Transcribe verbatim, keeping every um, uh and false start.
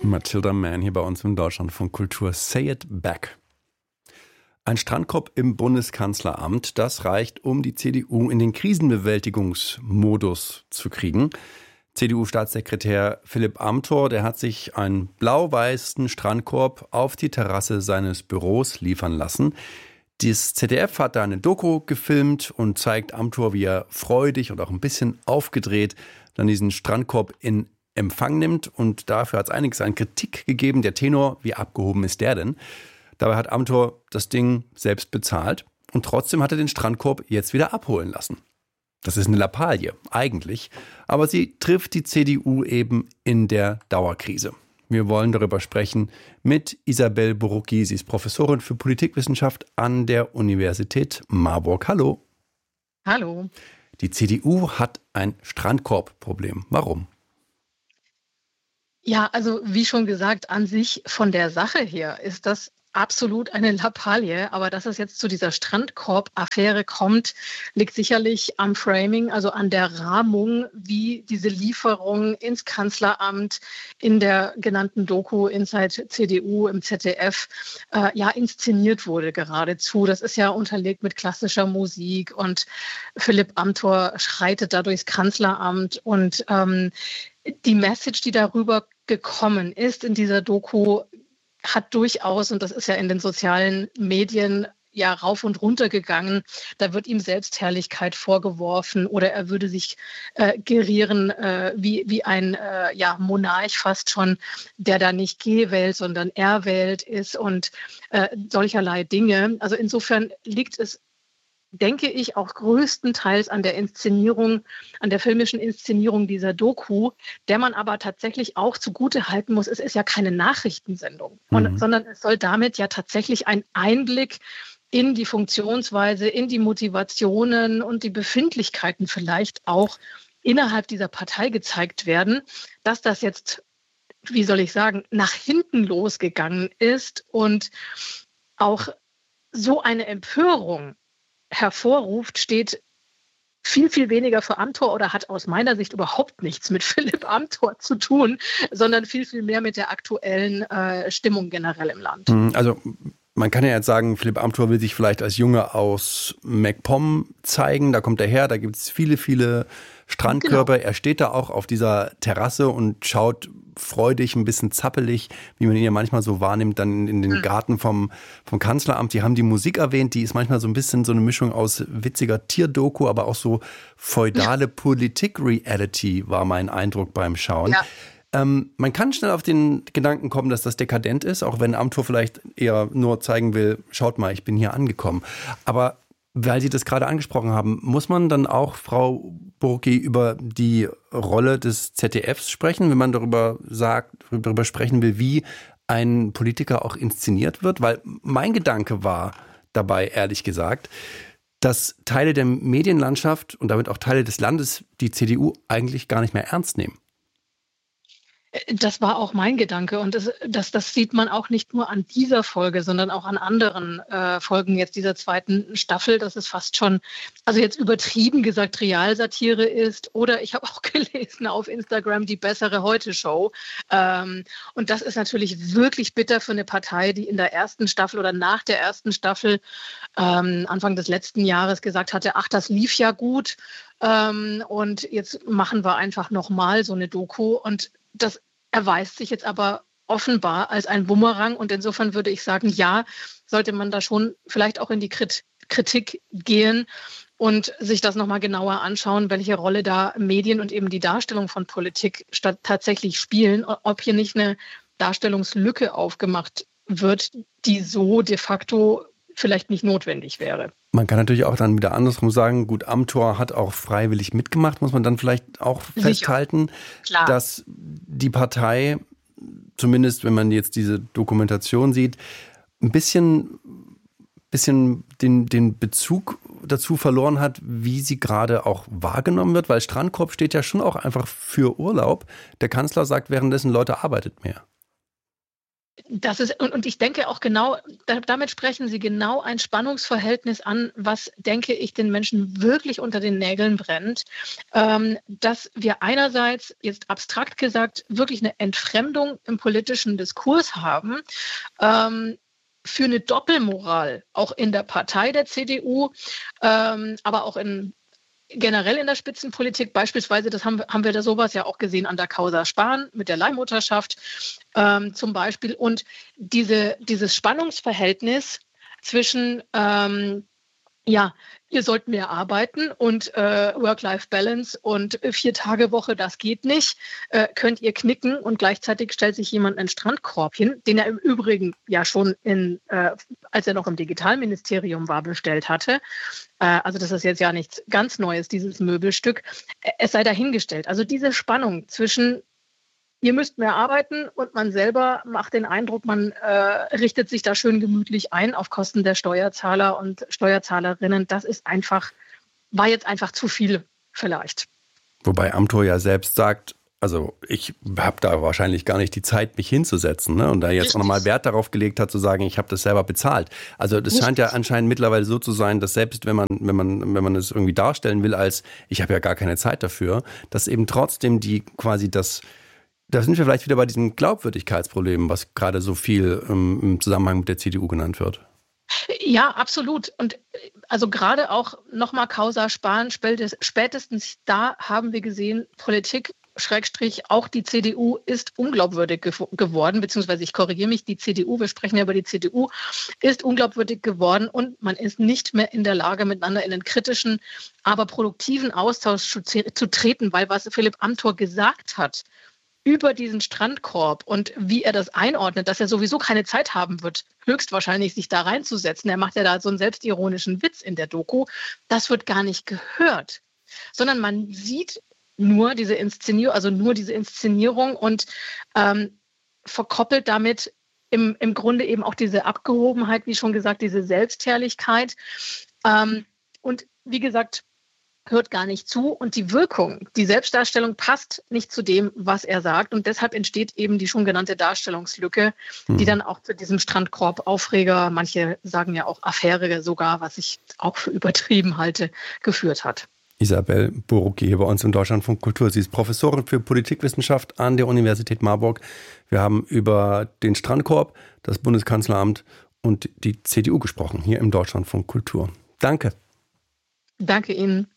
Matilda Mann hier bei uns in Deutschland von Kultur. Say it back. Ein Strandkorb im Bundeskanzleramt, das reicht, um die C D U in den Krisenbewältigungsmodus zu kriegen. C D U-Staatssekretär Philipp Amthor, der hat sich einen blau-weißen Strandkorb auf die Terrasse seines Büros liefern lassen. Das Z D F hat da eine Doku gefilmt und zeigt Amthor, wie er freudig und auch ein bisschen aufgedreht dann diesen Strandkorb in Empfang nimmt. Und dafür hat es einiges an Kritik gegeben. Der Tenor, wie abgehoben ist der denn? Dabei hat Amthor das Ding selbst bezahlt und trotzdem hat er den Strandkorb jetzt wieder abholen lassen. Das ist eine Lappalie, eigentlich. Aber sie trifft die C D U eben in der Dauerkrise. Wir wollen darüber sprechen mit Isabel Borucki. Sie ist Professorin für Politikwissenschaft an der Universität Marburg. Hallo. Hallo. Die C D U hat ein Strandkorbproblem. Warum? Ja, also wie schon gesagt, an sich von der Sache her ist das absolut eine Lappalie. Aber dass es jetzt zu dieser Strandkorb-Affäre kommt, liegt sicherlich am Framing, also an der Rahmung, wie diese Lieferung ins Kanzleramt in der genannten Doku Inside C D U im Z D F äh, ja inszeniert wurde geradezu. Das ist ja unterlegt mit klassischer Musik und Philipp Amthor schreitet da durchs Kanzleramt und ähm, die Message, die darüber gekommen ist in dieser Doku, hat durchaus, und das ist ja in den sozialen Medien ja rauf und runter gegangen, da wird ihm Selbstherrlichkeit vorgeworfen oder er würde sich äh, gerieren äh, wie, wie ein äh, ja, Monarch fast schon, der da nicht gewählt, sondern erwählt ist und äh, solcherlei Dinge. Also insofern liegt es, denke ich, auch größtenteils an der Inszenierung, an der filmischen Inszenierung dieser Doku, der man aber tatsächlich auch zugute halten muss, es ist ja keine Nachrichtensendung, und, Mhm. sondern es soll damit ja tatsächlich ein Einblick in die Funktionsweise, in die Motivationen und die Befindlichkeiten vielleicht auch innerhalb dieser Partei gezeigt werden. Dass das jetzt, wie soll ich sagen, nach hinten losgegangen ist und auch so eine Empörung hervorruft, steht viel, viel weniger für Amthor oder hat aus meiner Sicht überhaupt nichts mit Philipp Amthor zu tun, sondern viel, viel mehr mit der aktuellen äh, Stimmung generell im Land. Also man kann ja jetzt sagen, Philipp Amthor will sich vielleicht als Junge aus MacPom zeigen. Da kommt er her, da gibt es viele, viele Strandkörper. Genau. Er steht da auch auf dieser Terrasse und schaut freudig, ein bisschen zappelig, wie man ihn ja manchmal so wahrnimmt, dann in den mhm. Garten vom, vom Kanzleramt. Die haben die Musik erwähnt, die ist manchmal so ein bisschen so eine Mischung aus witziger Tierdoku, aber auch so feudale ja. Politik-Reality war mein Eindruck beim Schauen. Ja. Ähm, man kann schnell auf den Gedanken kommen, dass das dekadent ist, auch wenn Amthor vielleicht eher nur zeigen will, schaut mal, ich bin hier angekommen. Aber weil Sie das gerade angesprochen haben, muss man dann auch, Frau Borucki, über die Rolle des Z D Fs sprechen, wenn man darüber sagt, darüber sprechen will, wie ein Politiker auch inszeniert wird? Weil mein Gedanke war dabei, ehrlich gesagt, dass Teile der Medienlandschaft und damit auch Teile des Landes die C D U eigentlich gar nicht mehr ernst nehmen. Das war auch mein Gedanke und das, das, das sieht man auch nicht nur an dieser Folge, sondern auch an anderen äh, Folgen jetzt dieser zweiten Staffel, dass es fast schon, also jetzt übertrieben gesagt, Realsatire ist, oder ich habe auch gelesen auf Instagram die bessere Heute-Show, ähm, und das ist natürlich wirklich bitter für eine Partei, die in der ersten Staffel oder nach der ersten Staffel ähm, Anfang des letzten Jahres gesagt hatte, ach, das lief ja gut, ähm, und jetzt machen wir einfach nochmal so eine Doku, und das erweist sich jetzt aber offenbar als ein Bumerang. Und insofern würde ich sagen, ja, sollte man da schon vielleicht auch in die Kritik gehen und sich das nochmal genauer anschauen, welche Rolle da Medien und eben die Darstellung von Politik statt tatsächlich spielen, ob hier nicht eine Darstellungslücke aufgemacht wird, die so de facto vielleicht nicht notwendig wäre. Man kann natürlich auch dann wieder andersrum sagen, gut, Amthor hat auch freiwillig mitgemacht, muss man dann vielleicht auch festhalten, dass die Partei, zumindest wenn man jetzt diese Dokumentation sieht, ein bisschen, bisschen den, den Bezug dazu verloren hat, wie sie gerade auch wahrgenommen wird, weil Strandkorb steht ja schon auch einfach für Urlaub. Der Kanzler sagt währenddessen, Leute, arbeitet mehr. Das ist, und, und ich denke auch genau, da, damit sprechen Sie genau ein Spannungsverhältnis an, was, denke ich, den Menschen wirklich unter den Nägeln brennt. Ähm, dass wir einerseits, jetzt abstrakt gesagt, wirklich eine Entfremdung im politischen Diskurs haben, ähm, für eine Doppelmoral, auch in der Partei der C D U, ähm, aber auch in generell in der Spitzenpolitik, beispielsweise, das haben, haben wir da sowas ja auch gesehen an der Causa Spahn mit der Leihmutterschaft ähm, zum Beispiel. Und diese, dieses Spannungsverhältnis zwischen, ähm, ja, ihr sollt mehr arbeiten und äh, Work-Life-Balance und äh, Vier-Tage-Woche, das geht nicht, äh, könnt ihr knicken, und gleichzeitig stellt sich jemand einen Strandkorb hin, den er im Übrigen ja schon, in, äh, als er noch im Digitalministerium war, bestellt hatte. Äh, also das ist jetzt ja nichts ganz Neues, dieses Möbelstück. Es sei dahingestellt. Also diese Spannung zwischen ihr müsst mehr arbeiten und man selber macht den Eindruck, man äh, richtet sich da schön gemütlich ein auf Kosten der Steuerzahler und Steuerzahlerinnen. Das ist einfach, war jetzt einfach zu viel vielleicht. Wobei Amthor ja selbst sagt, also ich habe da wahrscheinlich gar nicht die Zeit, mich hinzusetzen, ne? Und da jetzt Richtig. auch nochmal Wert darauf gelegt hat, zu sagen, ich habe das selber bezahlt. Also das Richtig. scheint ja anscheinend mittlerweile so zu sein, dass selbst wenn man, wenn man, wenn man es irgendwie darstellen will als, ich habe ja gar keine Zeit dafür, dass eben trotzdem die quasi das, da sind wir vielleicht wieder bei diesem Glaubwürdigkeitsproblem, was gerade so viel ähm, im Zusammenhang mit der C D U genannt wird. Ja, absolut. Und also gerade auch nochmal Causa Spahn, spätestens da haben wir gesehen, Politik, Schrägstrich, auch die C D U ist unglaubwürdig ge- geworden, beziehungsweise ich korrigiere mich, die C D U, wir sprechen ja über die C D U, ist unglaubwürdig geworden und man ist nicht mehr in der Lage, miteinander in einen kritischen, aber produktiven Austausch zu, zu treten, weil was Philipp Amthor gesagt hat, über diesen Strandkorb und wie er das einordnet, dass er sowieso keine Zeit haben wird, höchstwahrscheinlich sich da reinzusetzen. Er macht ja da so einen selbstironischen Witz in der Doku. Das wird gar nicht gehört, sondern man sieht nur diese Inszenierung, also nur diese Inszenierung und ähm, verkoppelt damit im, im Grunde eben auch diese Abgehobenheit, wie schon gesagt, diese Selbstherrlichkeit. Ähm, und wie gesagt, hört gar nicht zu und die Wirkung, die Selbstdarstellung passt nicht zu dem, was er sagt und deshalb entsteht eben die schon genannte Darstellungslücke, hm. die dann auch zu diesem Strandkorb-Aufreger, manche sagen ja auch Affäre sogar, was ich auch für übertrieben halte, geführt hat. Isabel Borucki hier bei uns im Deutschlandfunk Kultur. Sie ist Professorin für Politikwissenschaft an der Universität Marburg. Wir haben über den Strandkorb, das Bundeskanzleramt und die C D U gesprochen, hier im Deutschlandfunk Kultur. Danke. Danke Ihnen.